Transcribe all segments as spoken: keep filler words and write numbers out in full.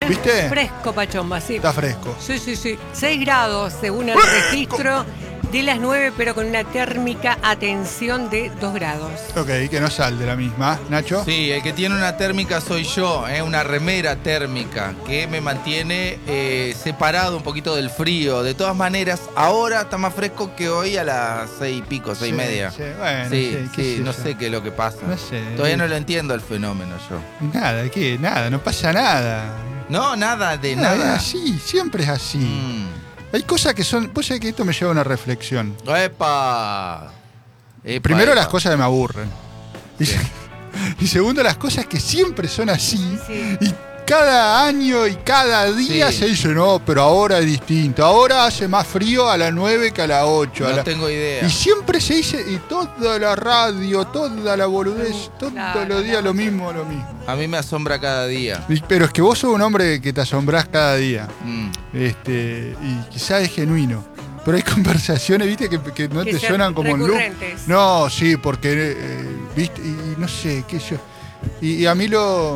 ¿Viste? Fresco, Pachomba, sí. Está fresco. Sí, sí, sí. seis grados según el registro de las nueve, pero con una térmica, atención, de dos grados. Ok, que no sal de la misma. ¿Nacho? Sí, el que tiene una térmica soy yo, ¿eh? Una remera térmica que me mantiene eh, separado un poquito del frío. De todas maneras, ahora está más fresco que hoy a las seis y pico, seis y Sí, media. sí, bueno, sí, sí, qué sí, sé no yo. sé qué es lo que pasa. No sé. Todavía no lo entiendo el fenómeno yo. Nada, ¿qué? Nada, no pasa nada. No, nada de No, nada. Es así, siempre es así. Mm. Hay cosas que son... Vos sabés que esto me lleva a una reflexión. ¡Epa! Epa, Primero, epa. las cosas me aburren. Y, Sí. y segundo, las cosas que siempre son así. Sí. Y cada año y cada día Sí. se dice, no, pero ahora es distinto. Ahora hace más frío a las nueve que a las ocho. a No la- tengo idea. Y siempre se dice, y toda la radio, toda la boludez, todos Claro, los días claro. lo mismo, lo mismo. A mí me asombra cada día. Y- Pero es que vos sos un hombre que te asombrás cada día. Mm. Este, y quizás es genuino. Pero hay conversaciones, viste, que, que no Que te sean suenan como un loop. recurrentes. No, sí, porque, eh, viste, y no sé, qué yo. Y, y a mí lo.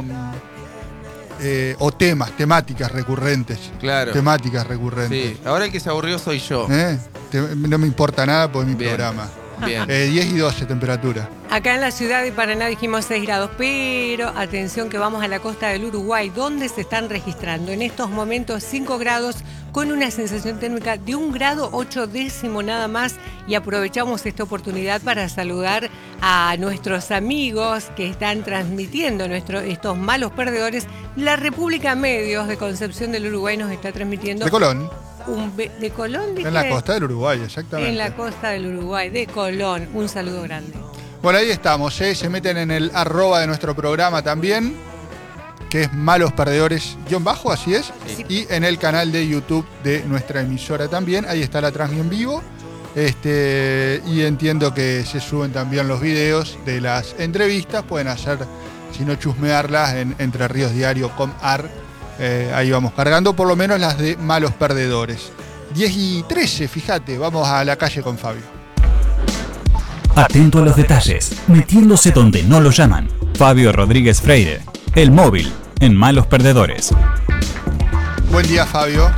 eh, o temas, temáticas recurrentes. Claro. Temáticas recurrentes. Sí, ahora el que se aburrió soy yo. ¿Eh? Te- no me importa nada por mi Bien. programa. Bien. Eh, diez y doce temperatura. Acá en la ciudad de Paraná dijimos seis grados, pero atención que vamos a la costa del Uruguay, donde se están registrando en estos momentos cinco grados con una sensación térmica de un grado ocho décimo nada más. Y aprovechamos esta oportunidad para saludar a nuestros amigos que están transmitiendo nuestro, estos malos perdedores. La República Medios de Concepción del Uruguay nos está transmitiendo. De Colón. Un be- ¿De Colón? En la dije? costa del Uruguay, exactamente. En la costa del Uruguay, de Colón. Un saludo grande. Bueno, ahí estamos, ¿eh? Se meten en el arroba de nuestro programa también, que es Malos Perdedores, guión bajo, así es. Sí. Y en el canal de YouTube de nuestra emisora también, ahí está la transmisión en vivo. Este, y entiendo que se suben también los videos de las entrevistas, pueden hacer, si no chusmearlas, en Entre Ríos Diario punto com punto ar. Eh, ahí vamos cargando por lo menos las de Malos Perdedores. diez y trece, fíjate, vamos a la calle con Fabio. Atento a los detalles, metiéndose donde no lo llaman. Fabio Rodríguez Freire, el móvil en Malos Perdedores. Buen día, Fabio.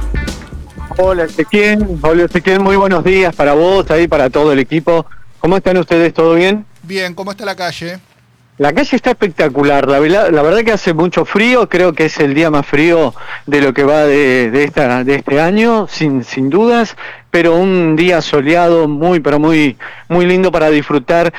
Hola Ezequiel, hola Ezequiel, muy buenos días para vos, ahí para todo el equipo. ¿Cómo están ustedes? ¿Todo bien? Bien, ¿cómo está la calle? La calle está espectacular, la, vela- la verdad que hace mucho frío, creo que es el día más frío de lo que va de, de, esta, de este año, sin, sin dudas, pero un día soleado, muy pero muy muy lindo para disfrutar.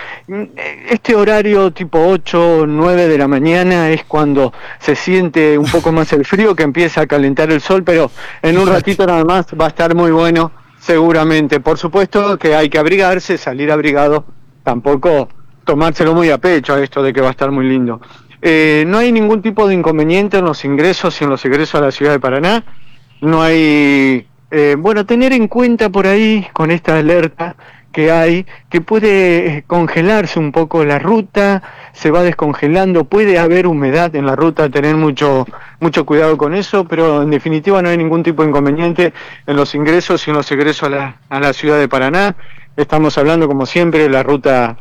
Este horario tipo ocho, nueve de la mañana es cuando se siente un poco más el frío, que empieza a calentar el sol, pero en un ratito nada más va a estar muy bueno, seguramente. Por supuesto que hay que abrigarse, salir abrigado, tampoco tomárselo muy a pecho a esto de que va a estar muy lindo. Eh, no hay ningún tipo de inconveniente en los ingresos y en los egresos a la ciudad de Paraná. No hay, eh, bueno, tener en cuenta por ahí con esta alerta que hay, que puede congelarse un poco la ruta, se va descongelando, puede haber humedad en la ruta, tener mucho, mucho cuidado con eso, pero en definitiva no hay ningún tipo de inconveniente en los ingresos y en los egresos a la, a la ciudad de Paraná. Estamos hablando, como siempre, de la ruta.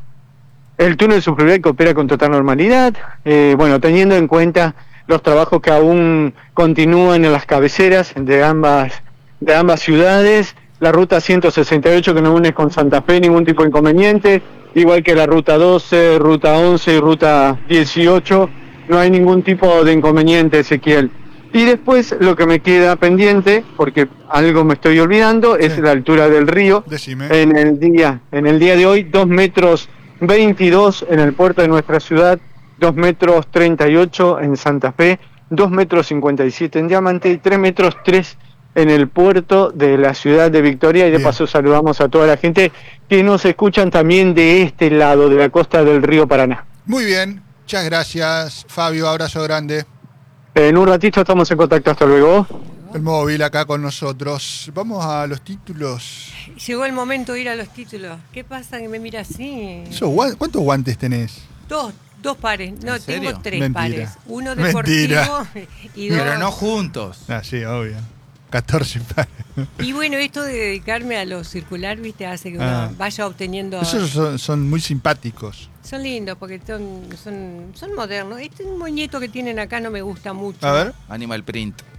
El túnel subfluvial que opera con total normalidad, eh, bueno, teniendo en cuenta los trabajos que aún continúan en las cabeceras de ambas, de ambas ciudades, la ruta ciento sesenta y ocho que nos une con Santa Fe, ningún tipo de inconveniente, igual que la ruta doce, ruta once y ruta dieciocho, no hay ningún tipo de inconveniente, Ezequiel. Y después lo que me queda pendiente, porque algo me estoy olvidando, es Sí. la altura del río. Decime. En el día, en el día de hoy, dos metros veintidós en el puerto de nuestra ciudad, dos metros treinta y ocho en Santa Fe, dos metros cincuenta y siete en Diamante y tres metros tres en el puerto de la ciudad de Victoria. Y de Bien. paso saludamos a toda la gente que nos escuchan también de este lado, de la costa del río Paraná. Muy bien, muchas gracias, Fabio, abrazo grande. En un ratito estamos en contacto, hasta luego. El móvil acá con nosotros. Vamos a los títulos. Llegó el momento de ir a los títulos. ¿Qué pasa que me mira así? Eso, gua- ¿Cuántos guantes tenés? Dos, dos pares. No, ¿En serio? tengo tres Mentira. pares. Uno deportivo Mentira. y dos. Pero no juntos. Ah, sí, obvio. catorce pares. Y bueno, esto de dedicarme a lo circular, viste, hace que uno Ah. vaya obteniendo. Esos son, son muy simpáticos. Son lindos porque son, son, son modernos. Este moñeto que tienen acá no me gusta mucho. A ver. Animal print.